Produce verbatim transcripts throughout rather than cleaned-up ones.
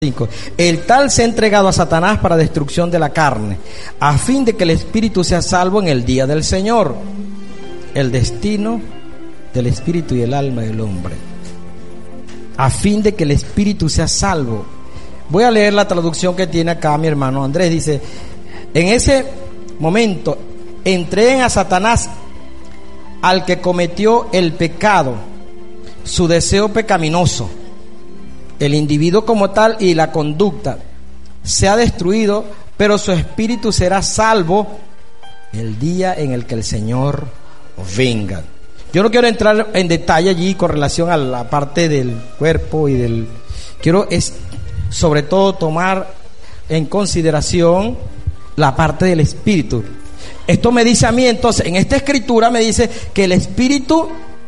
cinco. El tal se ha entregado a Satanás para destrucción de la carne, a fin de que el espíritu sea salvo en el día del Señor. El destino del espíritu y el alma del hombre, a fin de que el espíritu sea salvo. Voy a leer la traducción que tiene acá mi hermano Andrés. Dice: en ese momento entreguen a Satanás al que cometió el pecado, su deseo pecaminoso. El individuo como tal y la conducta se ha destruido, pero su espíritu será salvo el día en el que el Señor venga. Yo no quiero entrar en detalle allí con relación a la parte del cuerpo y del... Quiero es sobre todo tomar en consideración la parte del espíritu. Esto me dice a mí entonces, en esta escritura me dice que el espíritu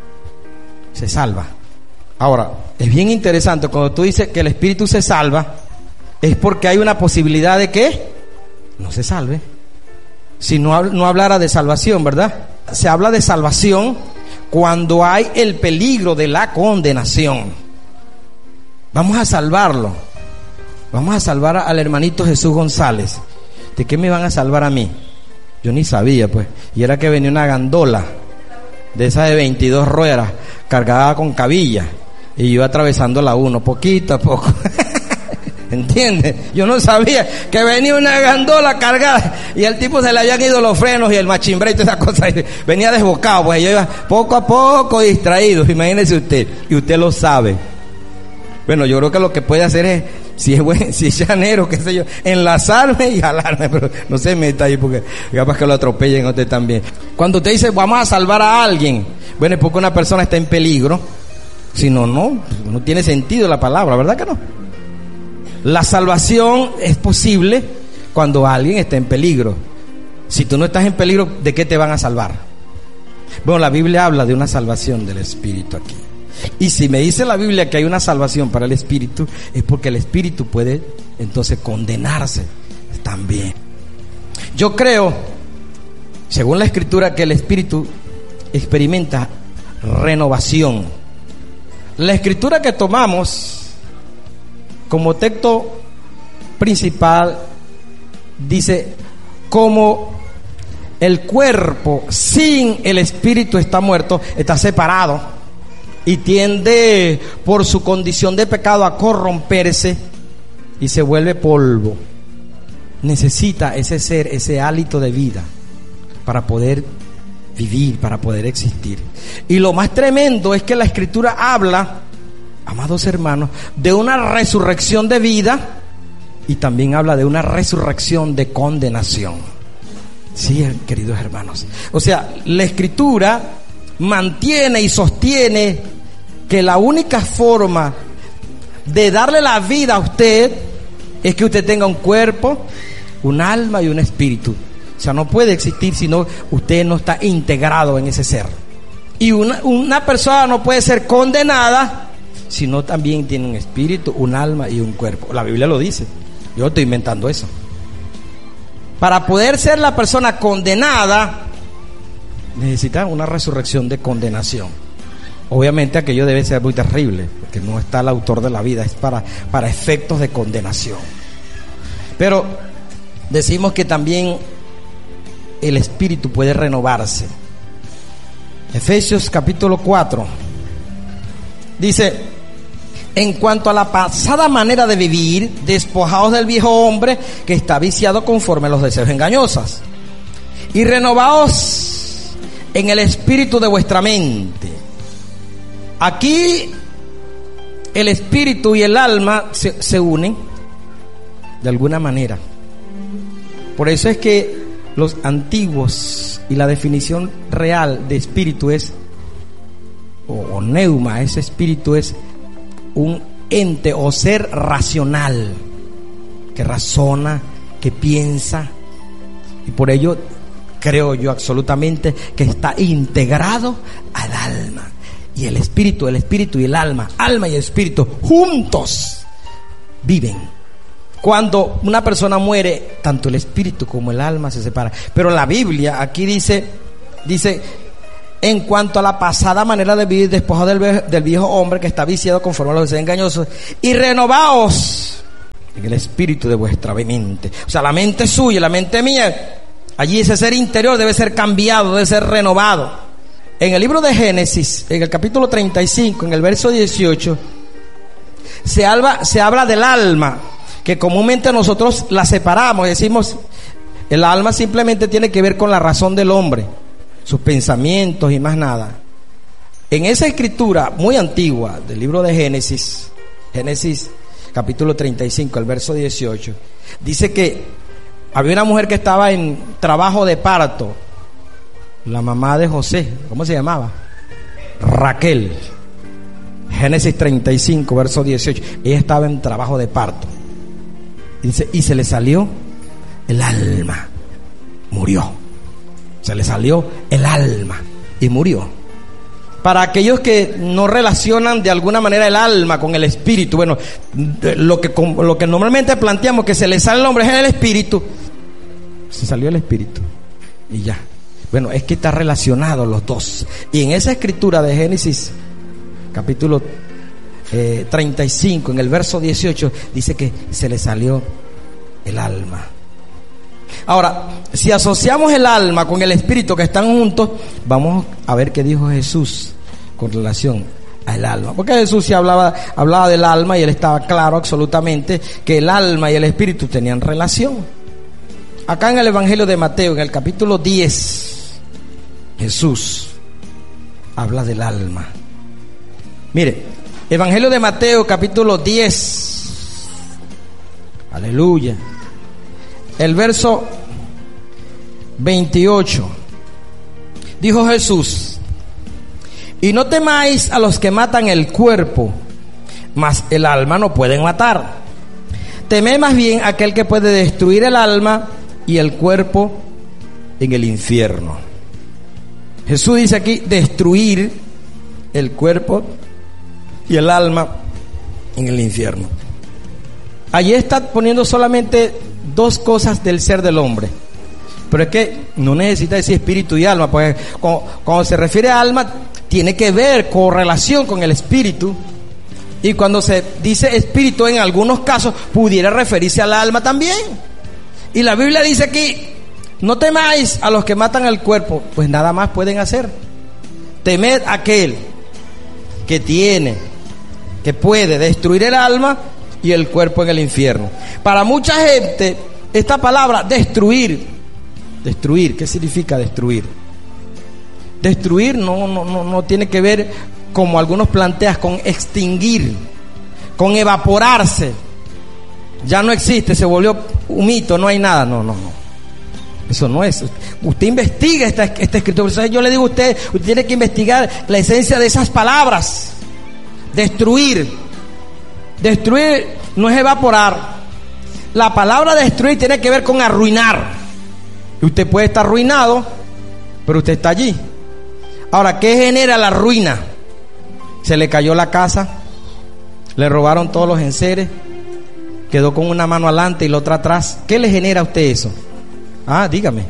se salva. Ahora, es bien interesante cuando tú dices que el espíritu se salva, es porque hay una posibilidad de que no se salve. Si no, no hablara de salvación, ¿verdad? Se habla de salvación cuando hay el peligro de la condenación. Vamos a salvarlo. Vamos a salvar al hermanito Jesús González. ¿De qué me van a salvar a mí? Yo ni sabía, pues. Y era que venía una gandola de esa de veintidós ruedas, cargada con cabilla. Y yo iba atravesando la uno, poquito a poco. ¿Entiendes? Yo no sabía que venía una gandola cargada y al tipo se le habían ido los frenos y el machimbre y toda esa cosa. Y venía desbocado, pues yo iba poco a poco distraído. Imagínese usted, y usted lo sabe. Bueno, yo creo que lo que puede hacer es, si es buen, si es llanero, qué sé yo, enlazarme y jalarme, pero no se meta ahí porque capaz que lo atropellen a usted también. Cuando usted dice vamos a salvar a alguien, bueno, es porque una persona está en peligro. Si no, no, no tiene sentido la palabra, ¿verdad que no? La salvación es posible cuando alguien está en peligro. Si tú no estás en peligro, ¿de qué te van a salvar? Bueno, la Biblia habla de una salvación del espíritu aquí. Y si me dice la Biblia que hay una salvación para el espíritu, es porque el espíritu puede entonces condenarse también. Yo creo, según la escritura, que el espíritu experimenta renovación. La escritura que tomamos como texto principal dice: como el cuerpo sin el espíritu está muerto, está separado y tiende por su condición de pecado a corromperse y se vuelve polvo. Necesita ese ser, ese hálito de vida para poder vivir, para poder existir. Y lo más tremendo es que la escritura habla, amados hermanos, de una resurrección de vida y también habla de una resurrección de condenación. Sí, queridos hermanos. O sea, la escritura mantiene y sostiene que la única forma de darle la vida a usted es que usted tenga un cuerpo, un alma y un espíritu. O sea, no puede existir si no usted no está integrado en ese ser. Y una, una persona no puede ser condenada si no también tiene un espíritu, un alma y un cuerpo. La Biblia lo dice. Yo estoy inventando eso. Para poder ser la persona condenada, necesita una resurrección de condenación. Obviamente aquello debe ser muy terrible, porque no está el autor de la vida, es para, para efectos de condenación. Pero decimos que también el espíritu puede renovarse. Efesios capítulo cuatro dice: en cuanto a la pasada manera de vivir, despojaos del viejo hombre que está viciado conforme a los deseos engañosos, y renovaos en el espíritu de vuestra mente. Aquí el espíritu y el alma se, se unen de alguna manera. Por eso es que los antiguos y la definición real de espíritu es, o, o neuma, ese espíritu es un ente o ser racional que razona, que piensa, y por ello creo yo absolutamente que está integrado al alma. Y el espíritu, el espíritu y el alma, alma y espíritu juntos viven. Cuando una persona muere, tanto el espíritu como el alma se separan. Pero la Biblia aquí dice, dice en cuanto a la pasada manera de vivir, despojado del, del viejo hombre que está viciado conforme a los deseos engañosos, y renovaos en el espíritu de vuestra mente. O sea, la mente suya, la mente mía, allí ese ser interior debe ser cambiado, debe ser renovado. En el libro de Génesis, en el capítulo treinta y cinco, en el verso dieciocho, se habla, se habla del alma, que comúnmente nosotros la separamos, decimos, el alma simplemente tiene que ver con la razón del hombre, sus pensamientos y más nada. En esa escritura muy antigua del libro de Génesis, Génesis capítulo treinta y cinco, el verso dieciocho, dice que había una mujer que estaba en trabajo de parto, la mamá de José, ¿cómo se llamaba? Raquel. Génesis treinta y cinco, verso dieciocho, ella estaba en trabajo de parto. Dice, y se le salió el alma, murió. Se le salió el alma y murió. Para aquellos que no relacionan de alguna manera el alma con el espíritu, bueno, lo que, lo que normalmente planteamos que se le sale el hombre es el espíritu. Se salió el espíritu y ya. Bueno, es que está relacionado los dos. Y en esa escritura de Génesis capítulo eh, treinta y cinco, en el verso dieciocho, dice que se le salió el alma. Ahora, si asociamos el alma con el espíritu que están juntos, vamos a ver qué dijo Jesús con relación al alma. Porque Jesús sí hablaba, hablaba del alma y él estaba claro absolutamente que el alma y el espíritu tenían relación. Acá en el Evangelio de Mateo, en el capítulo diez, Jesús habla del alma. Mire, Evangelio de Mateo, capítulo diez, aleluya, el verso veintiocho, dijo Jesús: y no temáis a los que matan el cuerpo, mas el alma no pueden matar. Temed más bien a aquel que puede destruir el alma y el cuerpo en el infierno. Jesús dice aquí destruir el cuerpo y el alma en el infierno. Allí está poniendo solamente dos cosas del ser del hombre, pero es que no necesita decir espíritu y alma, porque cuando, cuando se refiere a alma tiene que ver con relación con el espíritu, y cuando se dice espíritu en algunos casos pudiera referirse al alma también. Y la Biblia dice aquí: no temáis a los que matan el cuerpo, pues nada más pueden hacer. Temed a aquel que tiene, que puede destruir el alma y el cuerpo en el infierno. Para mucha gente esta palabra destruir, destruir, ¿qué significa destruir? Destruir no, no, no, no tiene que ver, como algunos plantean, con extinguir, con evaporarse. Ya no existe, se volvió un mito, no hay nada. No, no, no. Eso no es. Usted investiga esta, esta escritura. Entonces yo le digo a usted, usted tiene que investigar la esencia de esas palabras. Destruir. Destruir no es evaporar. La palabra destruir tiene que ver con arruinar. Y usted puede estar arruinado, pero usted está allí. Ahora, ¿qué genera la ruina? Se le cayó la casa, le robaron todos los enseres, quedó con una mano adelante y la otra atrás. ¿Qué le genera a usted eso? Ah, dígame.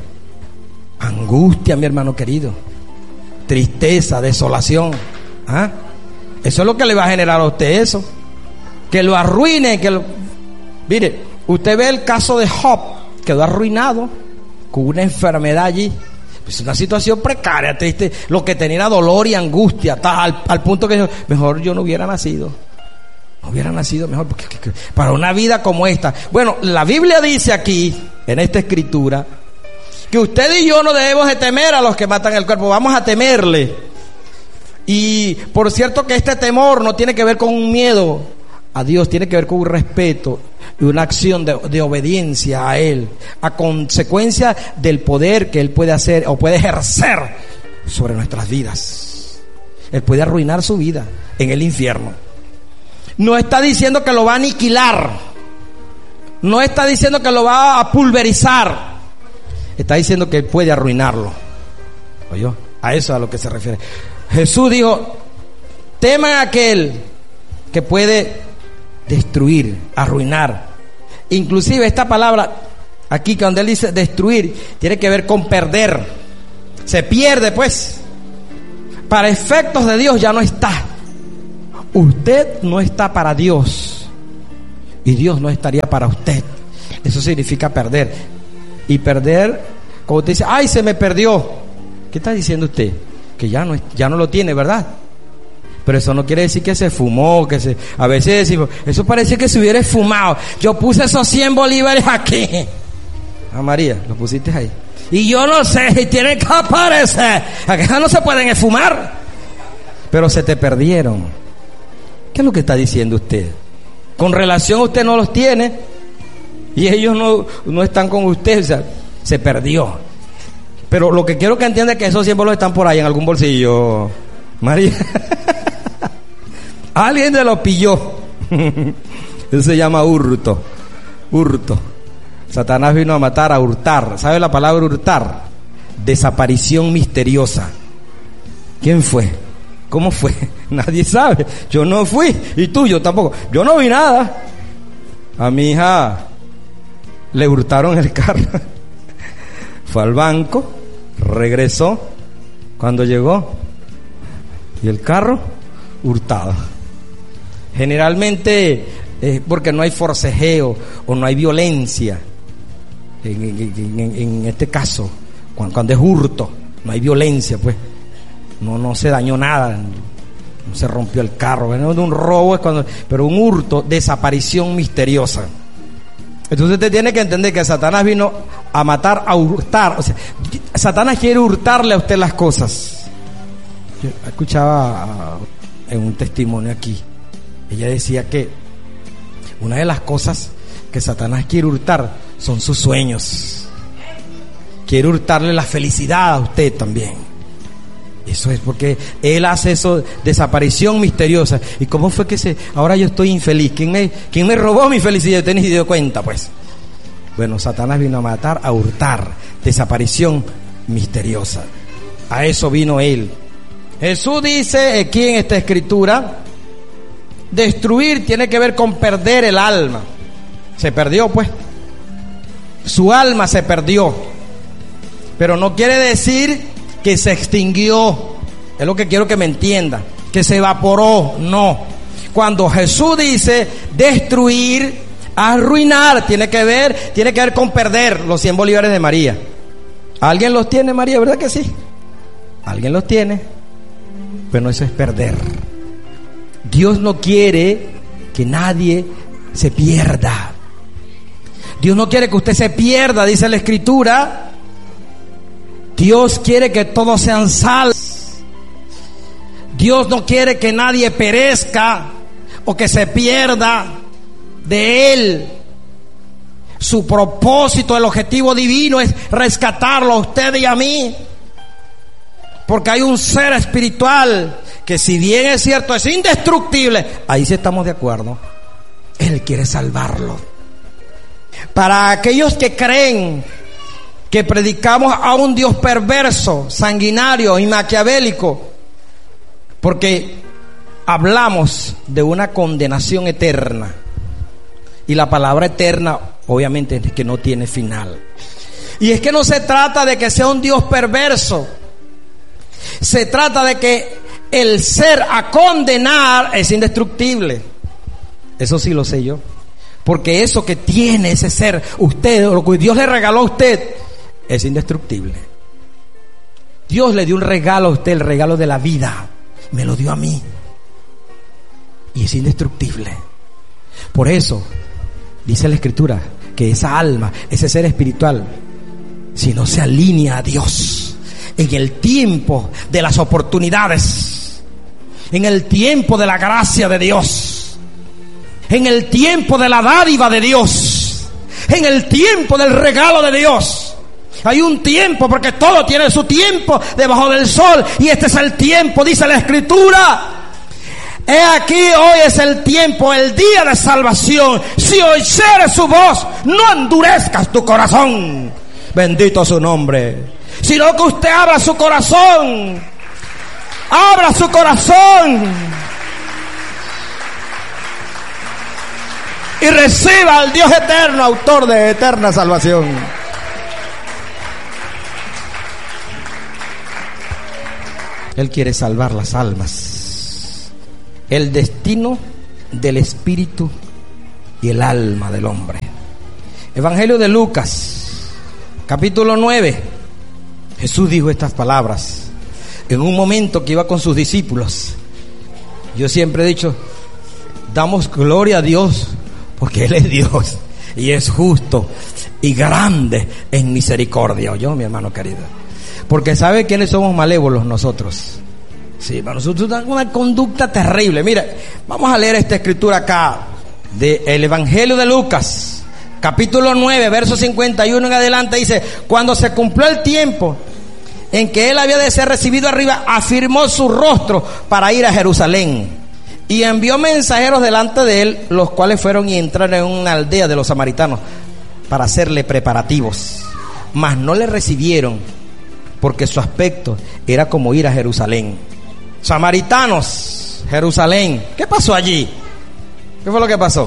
Angustia, mi hermano querido. Tristeza, desolación. ¿Ah? Eso es lo que le va a generar a usted eso. Que lo arruine, que lo... Mire, usted ve el caso de Job, quedó arruinado con una enfermedad allí. Es una situación precaria, triste. Lo que tenía era dolor y angustia, tal, al, al punto que dijo: mejor yo no hubiera nacido. No hubiera nacido mejor, porque para una vida como esta. Bueno, la Biblia dice aquí, en esta escritura, que usted y yo no debemos de temer a los que matan el cuerpo. Vamos a temerle. Y por cierto que este temor no tiene que ver con un miedo a Dios, tiene que ver con un respeto y una acción de, de obediencia a Él, a consecuencia del poder que Él puede hacer o puede ejercer sobre nuestras vidas. Él puede arruinar su vida en el infierno. No está diciendo que lo va a aniquilar, no está diciendo que lo va a pulverizar, está diciendo que Él puede arruinarlo. ¿Oyó? A eso es a lo que se refiere. Jesús dijo: teman a aquel que puede destruir, arruinar. Inclusive esta palabra aquí, cuando él dice destruir, tiene que ver con perder. Se pierde, pues. Para efectos de Dios ya no está. Usted no está para Dios. y Dios no estaría para usted. Eso significa perder. Y perder, como te dice, ay, se me perdió. ¿Qué está diciendo usted? Que ya no, ya no lo tiene, ¿verdad? Pero eso no quiere decir que se fumó, que se... A veces decimos, eso parece que se hubiera fumado. Yo puse esos cien bolívares aquí. Ah, María, lo pusiste ahí. Y yo no sé si tienen que aparecer. Acá no se pueden esfumar. Pero se te perdieron. ¿Qué es lo que está diciendo usted? Con relación a usted no los tiene y ellos no, no están con usted, o sea, se perdió. Pero lo que quiero que entienda es que esos símbolos están por ahí en algún bolsillo, María. Alguien se los pilló. Eso se llama hurto. Hurto. Satanás vino a matar, a hurtar. ¿Sabe la palabra hurtar? Desaparición misteriosa. ¿Quién fue? ¿Cómo fue? Nadie sabe. Yo no fui. Y tú, yo tampoco. Yo no vi nada. A mi hija le hurtaron el carro. Fue al banco, regresó. Cuando llegó, y el carro hurtado. Generalmente es porque no hay forcejeo o no hay violencia. En, en, en, en este caso, cuando, cuando es hurto, no hay violencia, pues. No, no se dañó nada, no se rompió el carro. Bueno, un robo es cuando, pero un hurto, desaparición misteriosa. Entonces usted tiene que entender que Satanás vino a matar, a hurtar. O sea, Satanás quiere hurtarle a usted las cosas. Yo escuchaba en un testimonio aquí, ella decía que una de las cosas que Satanás quiere hurtar son sus sueños. Quiere hurtarle la felicidad a usted también. Eso es porque él hace eso, desaparición misteriosa. ¿Y cómo fue que se, ahora yo estoy infeliz? ¿Quién me, quién me robó mi felicidad? Yo tenía ni dio cuenta, pues. Bueno, Satanás vino a matar, a hurtar, desaparición misteriosa. A eso vino él. Jesús dice aquí en esta escritura, destruir tiene que ver con perder el alma. Se perdió, pues. Su alma se perdió. Pero no quiere decir que se extinguió. Es lo que quiero que me entienda. Que se evaporó. No. Cuando Jesús dice destruir, arruinar, tiene que ver, tiene que ver con perder los cien bolívares de María. ¿Alguien los tiene, María? ¿Verdad que sí? Alguien los tiene. Pero eso es perder. Dios no quiere que nadie se pierda. Dios no quiere que usted se pierda, dice la Escritura. Dios quiere que todos sean salvos. Dios no quiere que nadie perezca o que se pierda de Él. Su propósito, el objetivo divino es rescatarlo a usted y a mí. Porque hay un ser espiritual que, si bien es cierto, es indestructible. Ahí sí estamos de acuerdo. Él quiere salvarlo. Para aquellos que creen que predicamos a un Dios perverso, sanguinario y maquiavélico, porque hablamos de una condenación eterna, y la palabra eterna obviamente es que no tiene final. Y es que no se trata de que sea un Dios perverso, se trata de que el ser a condenar es indestructible. Eso sí lo sé yo, porque eso que tiene ese ser, usted, o lo que Dios le regaló a usted, es indestructible. Dios le dio un regalo a usted, el regalo de la vida. Me lo dio a mí. Y es indestructible. Por eso, dice la Escritura, que esa alma, ese ser espiritual, si no se alinea a Dios, en el tiempo de las oportunidades, en el tiempo de la gracia de Dios, en el tiempo de la dádiva de Dios, en el tiempo del regalo de Dios. Hay un tiempo, porque todo tiene su tiempo debajo del sol, y este es el tiempo, dice la Escritura. He aquí, hoy es el tiempo, el día de salvación. Si oyeres su voz, no endurezcas tu corazón. Bendito su nombre. Sino que usted abra su corazón. Abra su corazón. Y reciba al Dios eterno, autor de eterna salvación. Él quiere salvar las almas. El destino del espíritu y el alma del hombre. Evangelio de Lucas, capítulo nueve. Jesús dijo estas palabras en un momento que iba con sus discípulos. Yo siempre he dicho, damos gloria a Dios porque Él es Dios y es justo y grande en misericordia. ¿Oyó, mi hermano querido? Porque ¿sabe quiénes somos malévolos nosotros? Sí, para nosotros tenemos una conducta terrible. Mira, vamos a leer esta escritura acá del Evangelio de Lucas, capítulo nueve, verso cincuenta y uno en adelante. Dice: cuando se cumplió el tiempo en que él había de ser recibido arriba, afirmó su rostro para ir a Jerusalén, y envió mensajeros delante de él, los cuales fueron y entraron en una aldea de los samaritanos para hacerle preparativos. Mas no le recibieron, porque su aspecto era como ir a Jerusalén. Samaritanos, Jerusalén. ¿Qué pasó allí? ¿Qué fue lo que pasó?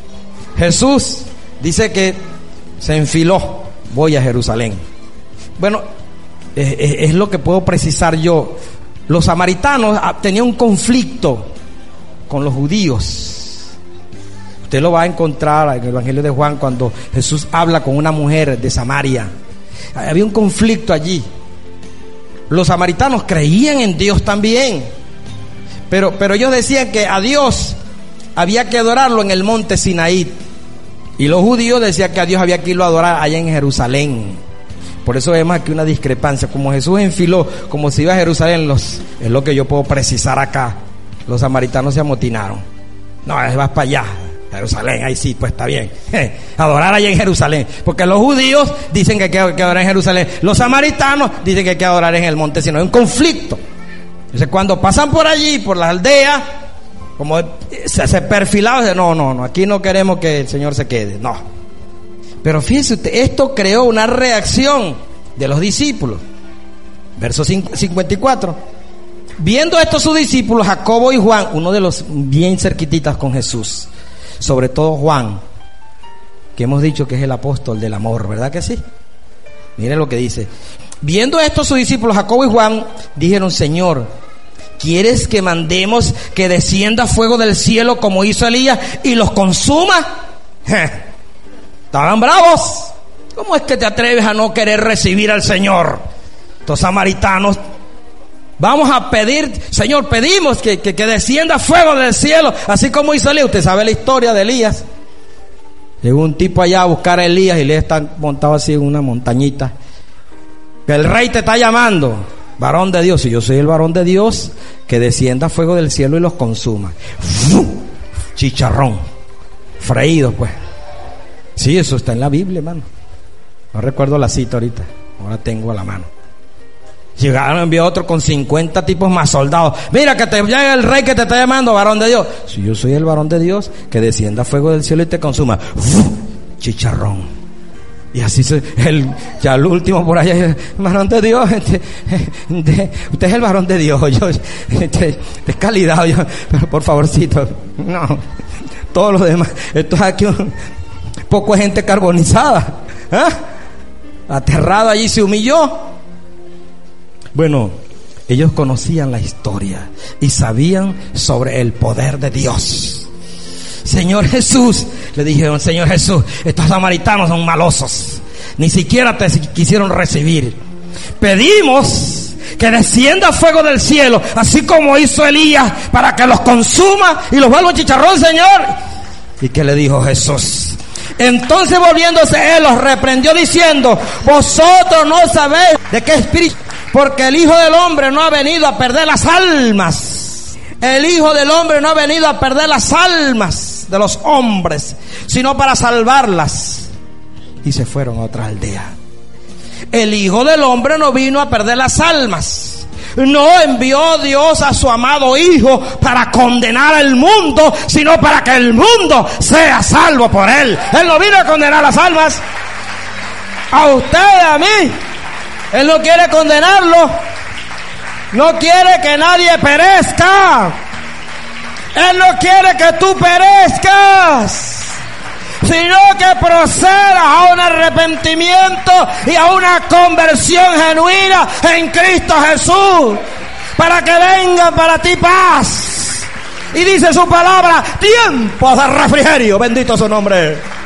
Jesús dice que se enfiló: voy a Jerusalén. Bueno, es, es, es lo que puedo precisar yo. Los samaritanos tenían un conflicto con los judíos. Usted lo va a encontrar en el Evangelio de Juan cuando Jesús habla con una mujer de Samaria. Había un conflicto allí. Los samaritanos creían en Dios también, pero, pero ellos decían que a Dios había que adorarlo en el monte Sinaí, y los judíos decían que a Dios había que irlo a adorar allá en Jerusalén. Por eso vemos aquí una discrepancia. Como Jesús enfiló, como si iba a Jerusalén, los, es lo que yo puedo precisar acá. Los samaritanos se amotinaron. No, vas para allá, Jerusalén, ahí sí, pues está bien. Adorar allá en Jerusalén. Porque los judíos dicen que hay que adorar en Jerusalén. Los samaritanos dicen que hay que adorar en el monte Sinaí. Hay un conflicto. Entonces cuando pasan por allí, por las aldeas, como se, se perfilaban, no, no, no, aquí no queremos que el Señor se quede, no. Pero fíjese usted, esto creó una reacción de los discípulos. Verso cincuenta y cuatro. Viendo esto sus discípulos, Jacobo y Juan, uno de los bien cerquititas con Jesús, sobre todo Juan, que hemos dicho que es el apóstol del amor, ¿verdad que sí? Miren lo que dice. Viendo esto sus discípulos, Jacobo y Juan, dijeron: Señor, ¿quieres que mandemos que descienda fuego del cielo como hizo Elías y los consuma? Estaban bravos. ¿Cómo es que te atreves a no querer recibir al Señor? Estos samaritanos. Vamos a pedir, Señor, pedimos que, que, que descienda fuego del cielo, así como hizo Elías. Usted sabe la historia de Elías. Llegó un tipo allá a buscar a Elías, y Elías está montado así en una montañita. Que el rey te está llamando, varón de Dios. Si yo soy el varón de Dios, que descienda fuego del cielo y los consuma. ¡Fu! Chicharrón, freído, pues. Sí, eso está en la Biblia, hermano. No recuerdo la cita ahorita, ahora tengo a la mano. Llegaron, envió otro con cincuenta tipos más soldados. Mira que te llega el rey que te está llamando, varón de Dios. Si yo soy el varón de Dios, que descienda fuego del cielo y te consuma. ¡Uf! Chicharrón. Y así se, el, ya el último por allá, varón de Dios, este, de, usted es el varón de Dios, yo, este, es calidad, yo, pero por favorcito, no, todos los demás, esto es aquí un poco de gente carbonizada, ¿eh? Aterrado allí, se humilló. Bueno, ellos conocían la historia y sabían sobre el poder de Dios. Señor Jesús, le dijeron: Señor Jesús, estos samaritanos son malosos, ni siquiera te quisieron recibir. Pedimos que descienda fuego del cielo, así como hizo Elías, para que los consuma y los vuelva chicharrón, Señor. ¿Y qué le dijo Jesús? Entonces, volviéndose él, los reprendió diciendo: vosotros no sabéis de qué espíritu, porque el Hijo del Hombre no ha venido a perder las almas. El Hijo del Hombre no ha venido a perder las almas de los hombres, sino para salvarlas. Y se fueron a otra aldea. El Hijo del Hombre no vino a perder las almas. No envió Dios a su amado Hijo para condenar al mundo, sino para que el mundo sea salvo por Él. Él no vino a condenar las almas. A usted, a mí. Él no quiere condenarlo. No quiere que nadie perezca. Él no quiere que tú perezcas, sino que procedas a un arrepentimiento y a una conversión genuina en Cristo Jesús, para que venga para ti paz, Y dice su palabra, tiempos de refrigerio. Bendito su nombre.